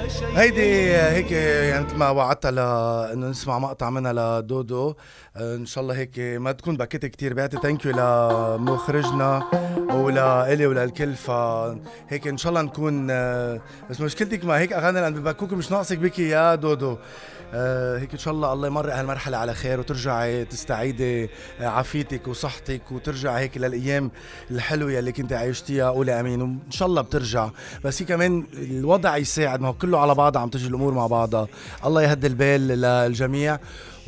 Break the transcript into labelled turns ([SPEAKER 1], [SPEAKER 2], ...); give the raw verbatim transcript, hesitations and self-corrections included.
[SPEAKER 1] هيدي هيك يعني مثل ما وعدتها لانه نسمع مقطع منها لدودو. آه، ان شاء الله هيك ما تكون بكيت كتير. بعتي ثانك يو لمخرجنا ولإلي وللكل، فهيك ان شاء الله نكون آه، بس مشكلتك مع هيك اغاني لان ببكوك مش ناقصك بكي يا دودو. آه، هيك ان شاء الله الله يمرق هالمرحله على خير وترجعي تستعيدي آه، عافيتك وصحتك وترجع هيك للايام الحلوه اللي كنت عايشتيها. قولي امين وان شاء الله بترجع. بس هي كمان الوضع يساعد، ما هو كله على بعض عم تجي الامور مع بعضها. الله يهدي البال للجميع.